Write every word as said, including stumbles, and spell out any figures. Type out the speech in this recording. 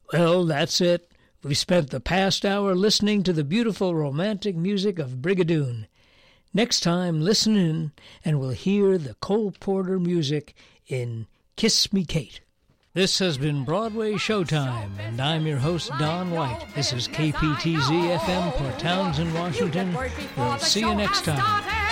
Well, that's it. We've spent the past hour listening to the beautiful romantic music of Brigadoon. Next time, listen in, and we'll hear the Cole Porter music in Kiss Me Kate. This has been Broadway Showtime, and I'm your host, Don White. This is K P T Z F M, Port Townsend, Washington. We'll see you next time.